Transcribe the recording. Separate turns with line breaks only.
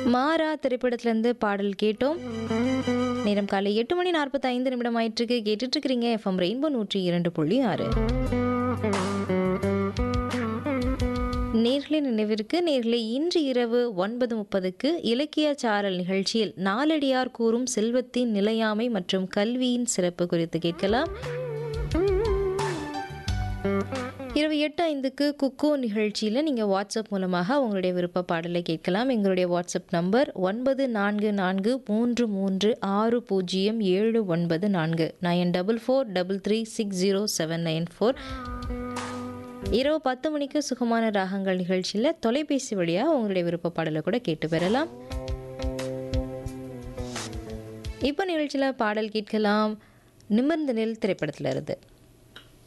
மாறா திரைப்படத்திலேருந்து பாடல் கேட்டோம். நேரம் காலை 8:45 ஆயிட்டிருக்கு. கேட்டுட்டு இருக்கிறீங்க எஃப்எம் ரெயின்போ 102.6. நேர்களை நினைவிற்கு நேர்களை இன்று இரவு 9:30க்கு இலக்கிய சாரல் நிகழ்ச்சியில் நாலடியார் கூறும் செல்வத்தின் நிலையாமை மற்றும் கல்வியின் சிறப்பு குறித்து கேட்கலாம். இரவு 8:05க்கு குக்கோ நிகழ்ச்சியில் நீங்கள் வாட்ஸ்அப் மூலமாக உங்களுடைய விருப்ப பாடலை கேட்கலாம். எங்களுடைய வாட்ஸ்அப் நம்பர் 9443360794 9443360794. இரவு 10 மணிக்கு சுகமான ராகங்கள் நிகழ்ச்சியில் தொலைபேசி வழியாக உங்களுடைய விருப்ப பாடலை கூட கேட்டு பெறலாம். இப்போ நிகழ்ச்சியில் பாடல் கேட்கலாம். நிமிர்ந்த நெல் திரைப்படத்தில் இருந்து.